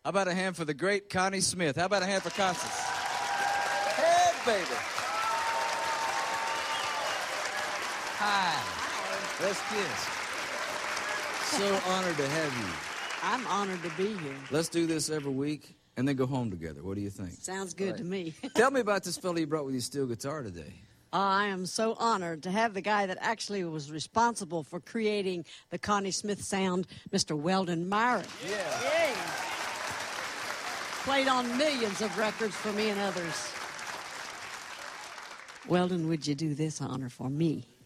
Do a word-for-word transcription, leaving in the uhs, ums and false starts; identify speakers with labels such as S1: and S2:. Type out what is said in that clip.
S1: How about a hand for the great Connie Smith? How about a hand for Constance? Hey, baby. Hi. Let's kiss. So honored to have you.
S2: I'm honored to be here.
S1: Let's do this every week and then go home together. What do you think?
S2: Sounds good
S1: right.
S2: to me.
S1: Tell me about this fellow you brought with your steel guitar today.
S2: Uh, I am so honored to have the guy that actually was responsible for creating the Connie Smith sound, Mister Weldon Myron.
S1: Yeah.
S2: Yay. Played on millions of records for me and others. Weldon, would you do this honor for me?